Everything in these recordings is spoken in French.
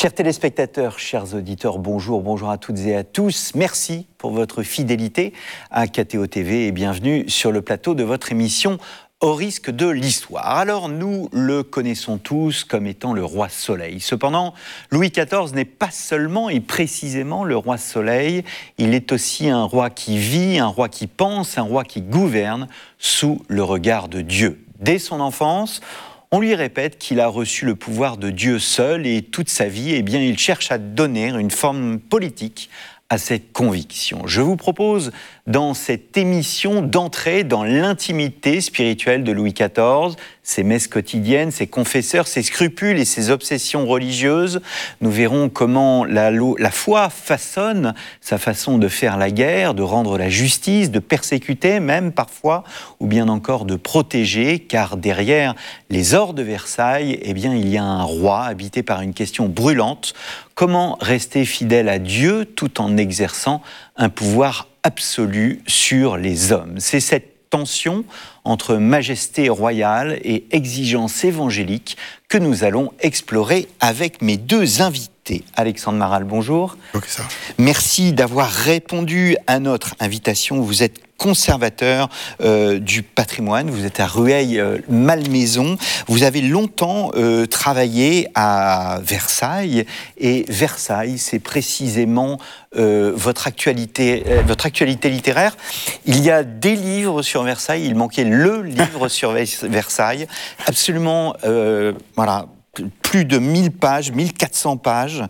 Chers téléspectateurs, chers auditeurs, bonjour à toutes et à tous. Merci pour votre fidélité à KTO TV et bienvenue sur le plateau de votre émission Au risque de l'histoire. Alors nous le connaissons tous comme étant le roi Soleil. Cependant, Louis XIV n'est pas seulement et précisément le roi Soleil, il est aussi un roi qui vit, un roi qui pense, un roi qui gouverne sous le regard de Dieu. Dès son enfance, on lui répète qu'il a reçu le pouvoir de Dieu seul et toute sa vie, eh bien, il cherche à donner une forme politique à cette conviction. Je vous propose dans cette émission d'entrer dans l'intimité spirituelle de Louis XIV, ses messes quotidiennes, ses confesseurs, ses scrupules et ses obsessions religieuses. Nous verrons comment la foi façonne sa façon de faire la guerre, de rendre la justice, de persécuter même parfois, ou bien encore de protéger, car derrière les ors de Versailles, eh bien, il y a un roi habité par une question brûlante. Comment rester fidèle à Dieu tout en exerçant un pouvoir absolu sur les hommes? C'est cette tension entre majesté royale et exigence évangélique que nous allons explorer avec mes deux invités. Alexandre Maral, bonjour. Okay, ça. Merci d'avoir répondu à notre invitation. Vous êtes conservateur du patrimoine, vous êtes à Rueil-Malmaison. Vous avez longtemps travaillé à Versailles, et Versailles, c'est précisément votre actualité littéraire. Il y a des livres sur Versailles, il manquait le livre sur Versailles, absolument, voilà, plus de 1000 pages, 1400 pages,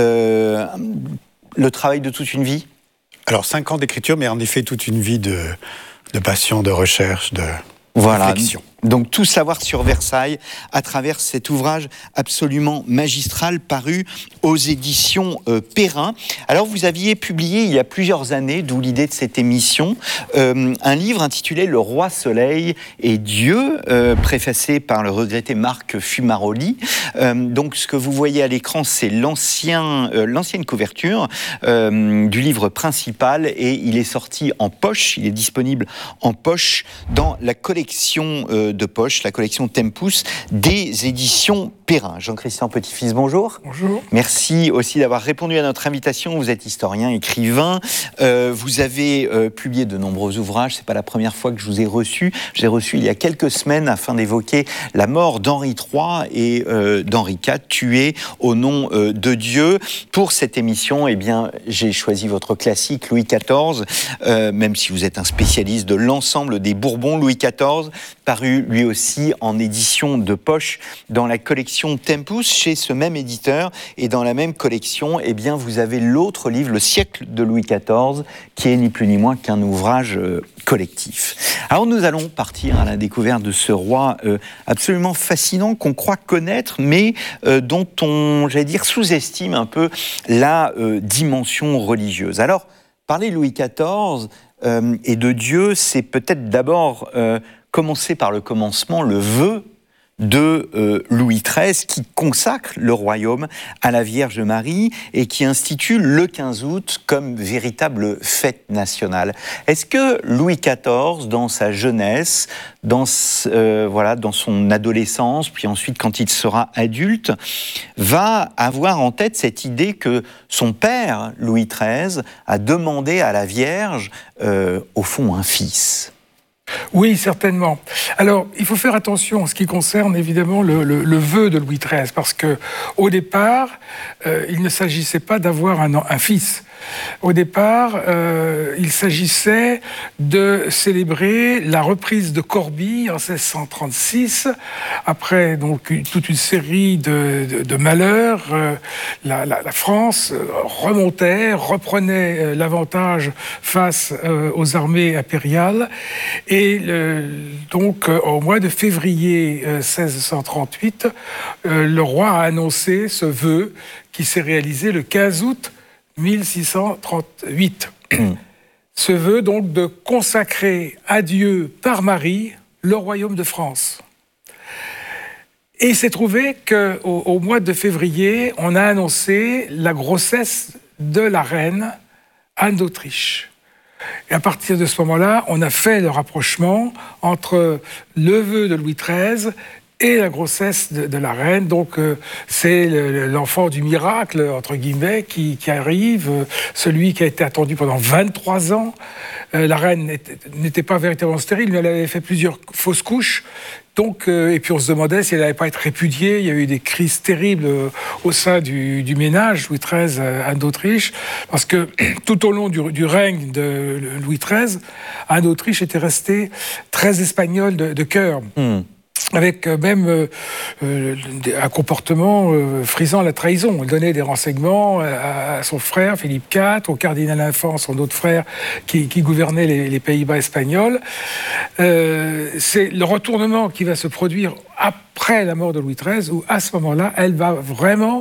le travail de toute une vie. Alors 5 ans d'écriture, mais en effet toute une vie de passion, de recherche, de réflexion. Donc tout savoir sur Versailles à travers cet ouvrage absolument magistral paru aux éditions Perrin. Alors vous aviez publié il y a plusieurs années, d'où l'idée de cette émission, un livre intitulé Le Roi Soleil et Dieu, préfacé par le regretté Marc Fumaroli. Donc ce que vous voyez à l'écran, c'est l'ancienne couverture du livre principal, et il est sorti en poche, il est disponible en poche dans la collection de poche, la collection Tempus des éditions Perrin. Jean-Christian Petit-Fils, bonjour. Bonjour. Merci aussi d'avoir répondu à notre invitation. Vous êtes historien, écrivain. Vous avez publié de nombreux ouvrages. C'est pas la première fois que je vous ai reçu. Je l'ai reçu il y a quelques semaines afin d'évoquer la mort d'Henri III et d'Henri IV, tués au nom de Dieu. Pour cette émission, eh bien, j'ai choisi votre classique Louis XIV, même si vous êtes un spécialiste de l'ensemble des Bourbons. Louis XIV, paru lui aussi en édition de poche dans la collection Tempus chez ce même éditeur, et dans la même collection, eh bien, vous avez l'autre livre, Le siècle de Louis XIV, qui est ni plus ni moins qu'un ouvrage collectif. Alors nous allons partir à la découverte de ce roi absolument fascinant qu'on croit connaître, mais dont on, j'allais dire, sous-estime un peu la dimension religieuse. Alors, parler de Louis XIV et de Dieu, c'est peut-être d'abord commencer par le commencement, le vœu de Louis XIII, qui consacre le royaume à la Vierge Marie et qui institue le 15 août comme véritable fête nationale. Est-ce que Louis XIV, dans sa jeunesse, dans son adolescence, puis ensuite quand il sera adulte, va avoir en tête cette idée que son père, Louis XIII, a demandé à la Vierge, au fond, un fils ? Oui, certainement. Alors, il faut faire attention en ce qui concerne évidemment le vœu de Louis XIII, parce que au départ, il ne s'agissait pas d'avoir un fils. Au départ, il s'agissait de célébrer la reprise de Corbie en 1636. Après donc toute une série de malheurs, la France reprenait l'avantage face aux armées impériales. Et donc, au mois de février 1638, le roi a annoncé ce vœu qui s'est réalisé le 15 août 1638. Ce vœu donc de consacrer à Dieu par Marie le royaume de France. Et il s'est trouvé qu'au mois de février, on a annoncé la grossesse de la reine Anne d'Autriche. Et à partir de ce moment-là, on a fait le rapprochement entre le vœu de Louis XIII et la grossesse de la reine. Donc c'est l'enfant du miracle, entre guillemets, qui arrive, celui qui a été attendu pendant 23 ans. La reine n'était pas véritablement stérile, mais elle avait fait plusieurs fausses couches. Donc, et puis on se demandait si elle n'allait pas être répudiée. Il y a eu des crises terribles au sein du ménage Louis XIII, Anne d'Autriche, parce que tout au long du règne de Louis XIII, Anne d'Autriche était restée très espagnole de cœur. Avec même un comportement frisant la trahison. Elle donnait des renseignements à son frère, Philippe IV, au cardinal Infant, son autre frère, qui gouvernait les Pays-Bas espagnols. C'est le retournement qui va se produire après la mort de Louis XIII, où à ce moment-là, elle va vraiment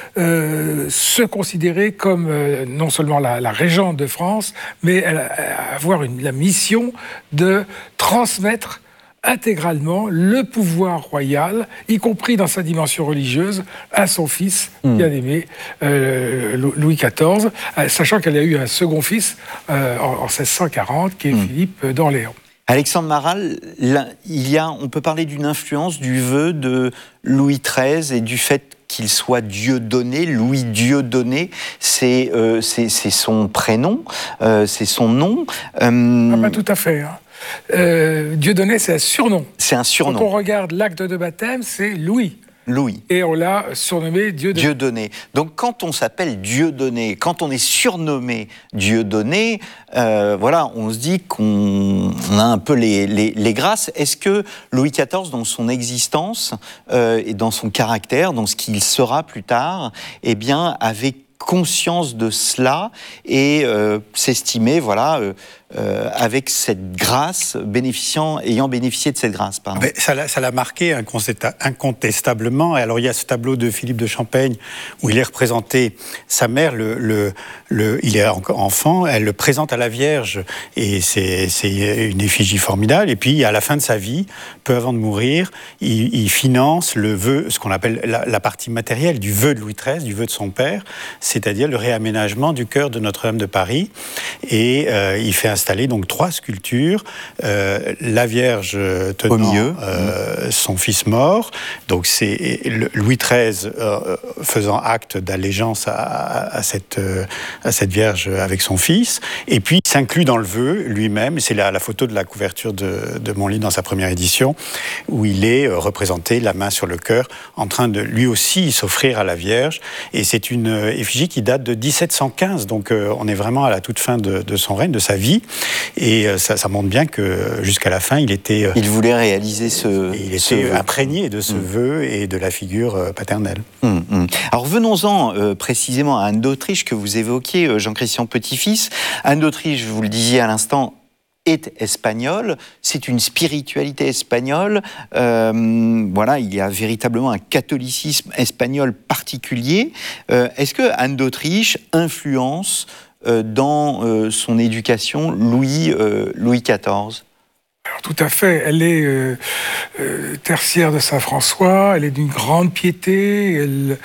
se considérer comme non seulement la régente de France, mais elle avoir la mission de transmettre intégralement le pouvoir royal, y compris dans sa dimension religieuse, à son fils bien-aimé, Louis XIV, sachant qu'elle a eu un second fils en 1640, qui est Philippe d'Orléans. Alexandre Maral, on peut parler d'une influence du vœu de Louis XIII et du fait qu'il soit Dieudonné, Louis Dieudonné, c'est son prénom, c'est son nom. Pas tout à fait, hein. Dieudonné, c'est un surnom. C'est un surnom. Quand on regarde l'acte de baptême, c'est Louis. Louis. Et on l'a surnommé Dieudonné. Dieudonné. Donc quand on s'appelle Dieudonné, quand on est surnommé Dieudonné, voilà, on se dit qu'on a un peu les grâces. Est-ce que Louis XIV, dans son existence et dans son caractère, dans ce qu'il sera plus tard, eh bien, avait conscience de cela et s'estimait, voilà, avec cette grâce, ayant bénéficié de cette grâce. Mais ça l'a marqué incontestablement. Et alors il y a ce tableau de Philippe de Champaigne où il est représenté, sa mère, il est encore enfant, elle le présente à la Vierge et c'est une effigie formidable. Et puis à la fin de sa vie, peu avant de mourir, il finance le vœu, ce qu'on appelle la partie matérielle du vœu de Louis XIII, du vœu de son père, c'est-à-dire le réaménagement du chœur de Notre-Dame de Paris. Et il fait installer donc 3 sculptures, la Vierge tenant au milieu, son fils mort, donc c'est Louis XIII faisant acte d'allégeance à cette Vierge avec son fils, et puis il s'inclut dans le vœu lui-même, c'est la photo de la couverture de mon livre dans sa première édition, où il est représenté la main sur le cœur, en train de lui aussi s'offrir à la Vierge, et c'est une effigie qui date de 1715, donc on est vraiment à la toute fin de son règne, de sa vie, et ça montre bien que jusqu'à la fin, il voulait réaliser il était imprégné de ce vœu et de la figure paternelle. Alors venons-en précisément à Anne d'Autriche que vous évoquiez, Jean-Christian Petit-Fils. Anne d'Autriche, vous le disiez à l'instant, est espagnole, c'est une spiritualité espagnole, voilà, il y a véritablement un catholicisme espagnol particulier. Est-ce que Anne d'Autriche influence dans son éducation Louis XIV? Alors, tout à fait. Elle est tertiaire de Saint-François, elle est d'une grande piété, elle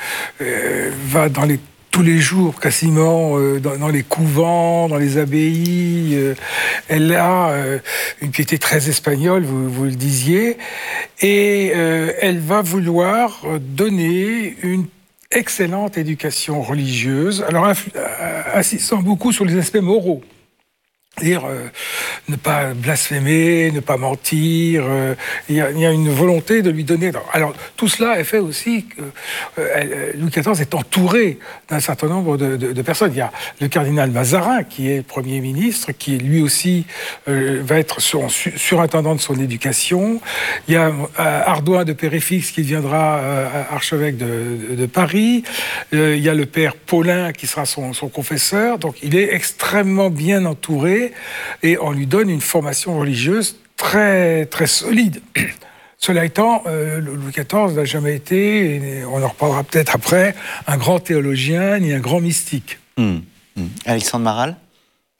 va tous les jours, quasiment, dans les couvents, dans les abbayes. Elle a une piété très espagnole, vous le disiez, et elle va vouloir donner une excellente éducation religieuse, alors insistant beaucoup sur les aspects moraux. C'est-à-dire ne pas blasphémer, ne pas mentir. Il y a une volonté de lui donner... Alors, tout cela est fait aussi que Louis XIV est entouré d'un certain nombre de personnes. Il y a le cardinal Mazarin, qui est Premier ministre, qui lui aussi va être surintendant de son éducation. Il y a Ardouin de Péréfixe, qui deviendra archevêque de Paris. Il y a le père Paulin, qui sera son confesseur. Donc, il est extrêmement bien entouré. Et on lui donne une formation religieuse très, très solide. Cela étant, Louis XIV n'a jamais été, et on en reparlera peut-être après, un grand théologien ni un grand mystique. Alexandre Maral ?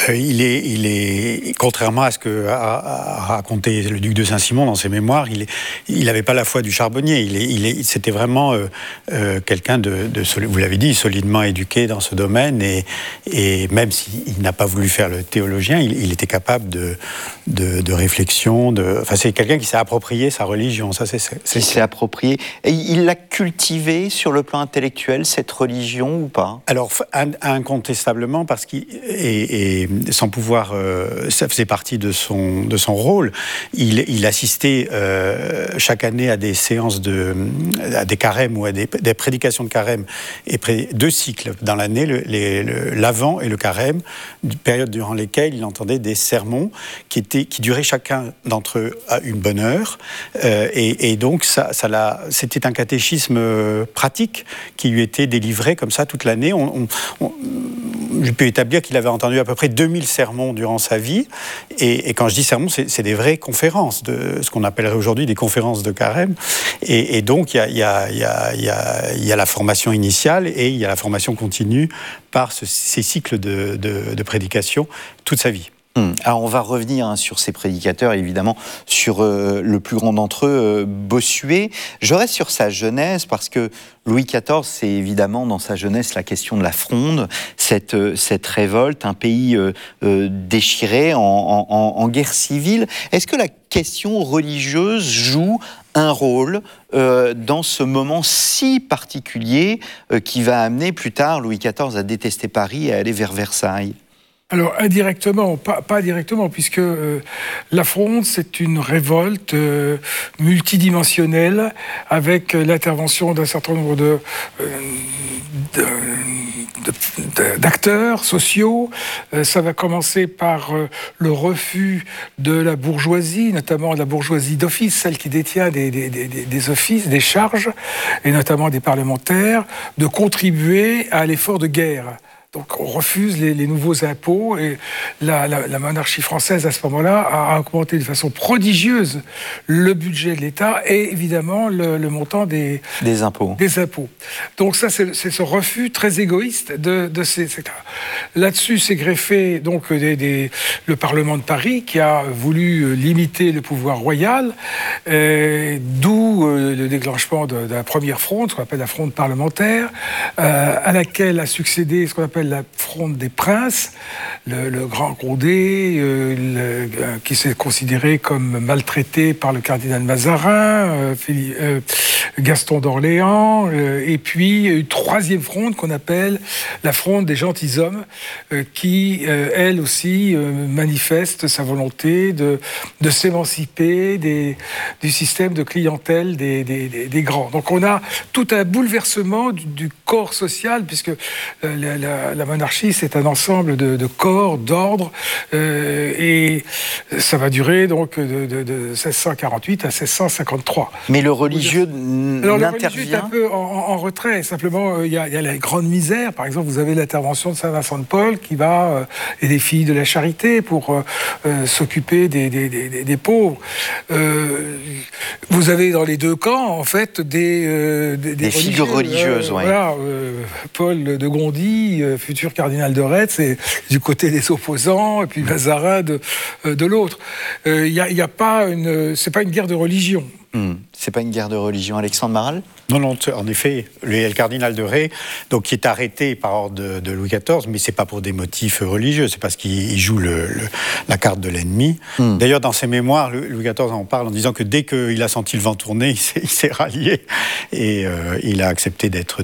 Il est, contrairement à ce que a raconté le duc de Saint-Simon dans ses mémoires, il n'avait pas la foi du charbonnier. C'était vraiment quelqu'un vous l'avez dit, solidement éduqué dans ce domaine, et même s'il n'a pas voulu faire le théologien, il était capable de réflexion. Enfin, c'est quelqu'un qui s'est approprié sa religion. Ça, qui s'est approprié. Et il l'a cultivé sur le plan intellectuel, cette religion, ou pas? Alors, incontestablement, parce qu'il sans pouvoir, ça faisait partie de son rôle. Il assistait chaque année à des séances à des carèmes ou à des prédications de carême, et 2 cycles dans l'année, l'Avent et le carême, période durant lesquelles il entendait des sermons qui duraient chacun d'entre eux à une bonne heure, et donc c'était un catéchisme pratique qui lui était délivré comme ça toute l'année. Je peux établir qu'il avait entendu à peu près 2000 sermons durant sa vie, et quand je dis sermons, c'est des vraies conférences, ce qu'on appellerait aujourd'hui des conférences de carême, et donc il y a la formation initiale et il y a la formation continue par ces cycles de prédication toute sa vie. Alors on va revenir sur ces prédicateurs, évidemment, sur le plus grand d'entre eux, Bossuet. Je reste sur sa jeunesse, parce que Louis XIV, c'est évidemment dans sa jeunesse la question de la Fronde, cette révolte, un pays déchiré en guerre civile. Est-ce que la question religieuse joue un rôle dans ce moment si particulier qui va amener plus tard Louis XIV à détester Paris et à aller vers Versailles? Alors, indirectement, pas directement, puisque la Fronde, c'est une révolte multidimensionnelle, avec l'intervention d'un certain nombre d'acteurs sociaux. Ça va commencer par le refus de la bourgeoisie, notamment de la bourgeoisie d'office, celle qui détient des offices, des charges, et notamment des parlementaires, de contribuer à l'effort de guerre. Donc on refuse les nouveaux impôts, et la monarchie française à ce moment-là a augmenté de façon prodigieuse le budget de l'État et évidemment le montant des impôts. Donc ça, c'est ce refus très égoïste de ces cas. Là-dessus, s'est greffé donc le Parlement de Paris qui a voulu limiter le pouvoir royal, d'où le déclenchement de la première fronde, ce qu'on appelle la fronde parlementaire, à laquelle a succédé ce qu'on appelle la fronde des princes, le grand Condé, qui s'est considéré comme maltraité par le cardinal Mazarin, Gaston d'Orléans, et puis une troisième fronde qu'on appelle la fronde des gentilshommes, qui, elle aussi, manifeste sa volonté de s'émanciper du système de clientèle des grands. Donc on a tout un bouleversement du corps social, puisque la monarchie, c'est un ensemble de corps, d'ordres, et ça va durer donc de 1648 à 1653. Mais le religieux n'intervient. Le religieux est un peu en retrait. Simplement, il y a la grande misère. Par exemple, vous avez l'intervention de Saint Vincent de Paul qui va, et des filles de la charité, pour s'occuper des pauvres. Vous avez dans les deux camps, en fait, des figures religieuses. Voilà, Paul de Gondi, futur cardinal de Retz, c'est du côté des opposants, et puis Mazarin de l'autre. C'est pas une guerre de religion. C'est pas une guerre de religion. Alexandre Maral? Non, en effet, le cardinal de Retz, donc, qui est arrêté par ordre de Louis XIV, mais c'est pas pour des motifs religieux, c'est parce qu'il joue la carte de l'ennemi. D'ailleurs, dans ses mémoires, Louis XIV en parle en disant que dès qu'il a senti le vent tourner, il s'est rallié, et il a accepté d'être